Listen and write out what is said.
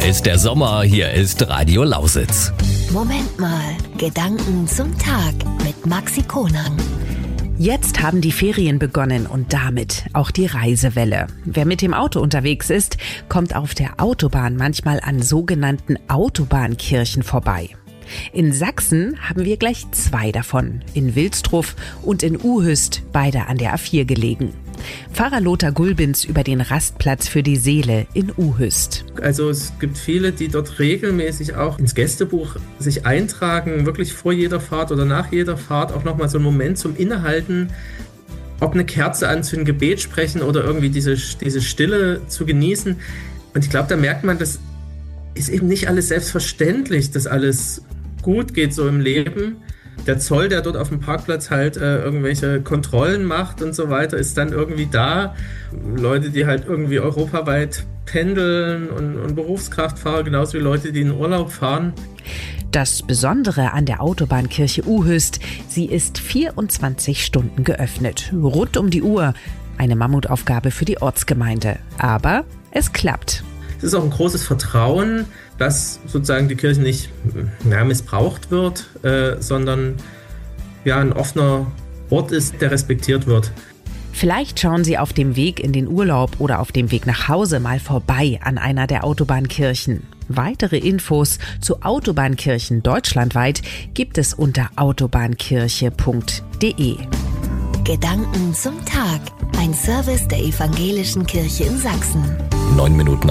Hier ist der Sommer, hier ist Radio Lausitz. Moment mal, Gedanken zum Tag mit Maxi Konang. Jetzt haben die Ferien begonnen und damit auch die Reisewelle. Wer mit dem Auto unterwegs ist, kommt auf der Autobahn manchmal an sogenannten Autobahnkirchen vorbei. In Sachsen haben wir gleich 2 davon, in Wilsdruff und in Uhüst, beide an der A4 gelegen. Pfarrer Lothar Gulbins über den Rastplatz für die Seele in Uhüst. Also es gibt viele, die dort regelmäßig auch ins Gästebuch sich eintragen, wirklich vor jeder Fahrt oder nach jeder Fahrt auch nochmal so einen Moment zum Innehalten, ob eine Kerze anzünden, Gebet sprechen oder irgendwie diese Stille zu genießen. Und ich glaube, da merkt man, das ist eben nicht alles selbstverständlich, dass alles gut geht so im Leben. Der Zoll, der dort auf dem Parkplatz halt irgendwelche Kontrollen macht und so weiter, ist dann irgendwie da. Leute, die halt irgendwie europaweit pendeln und Berufskraftfahrer, genauso wie Leute, die in Urlaub fahren. Das Besondere an der Autobahnkirche Uhüst, sie ist 24 Stunden geöffnet, rund um die Uhr. Eine Mammutaufgabe für die Ortsgemeinde. Aber es klappt. Es ist auch ein großes Vertrauen, dass sozusagen die Kirche nicht missbraucht wird, sondern ein offener Ort ist, der respektiert wird. Vielleicht schauen Sie auf dem Weg in den Urlaub oder auf dem Weg nach Hause mal vorbei an einer der Autobahnkirchen. Weitere Infos zu Autobahnkirchen deutschlandweit gibt es unter autobahnkirche.de. Gedanken zum Tag. Ein Service der Evangelischen Kirche in Sachsen. 9 Minuten